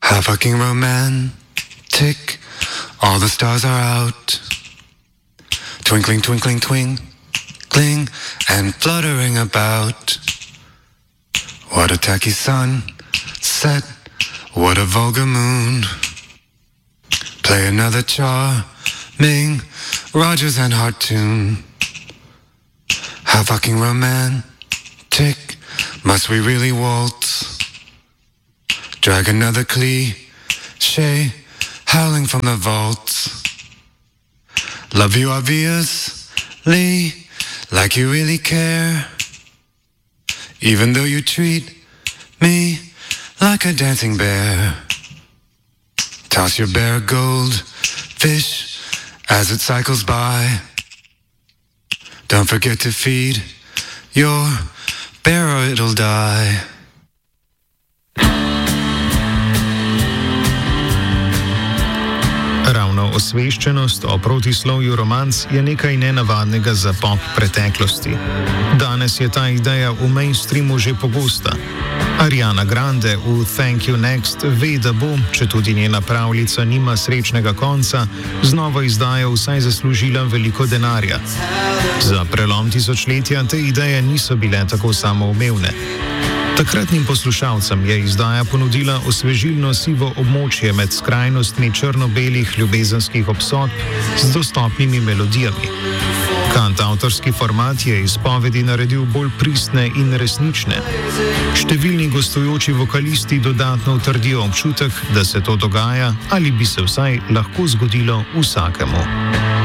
How fucking romantic, all the stars are out. Twinkling, twinkling, twinkling, and fluttering about. What a tacky sunset, what a vulgar moon. Play another charming Rogers and Hart tune. How fucking romantic, must we really waltz? Drag another cliche, howling from the vaults. Love you obviously, like you really care. Even though you treat me like a dancing bear. Toss your bare goldfish as it cycles by. Don't forget to feed your bear or it'll die. Ravno osveščenost o protislovju romanc je nekaj nenavadnega za pop preteklosti. Danes je ta ideja v mainstreamu že pogosta. Ariana Grande v Thank You Next ve, da bo, če tudi njena pravljica nima srečnega konca, z novo izdajo vsaj zaslužila veliko denarja. Za prelom tisočletja te ideje niso bile tako samoumevne. Takratnim poslušalcem je izdaja ponudila osvežilno sivo območje med skrajnostmi črno-belih ljubezenskih obsodb z dostopnimi melodijami. Kantavtorski format je izpovedi naredil bolj pristne in resnične. Številni gostujoči vokalisti dodatno utrdijo občutek, da se to dogaja ali bi se vsaj lahko zgodilo vsakemu.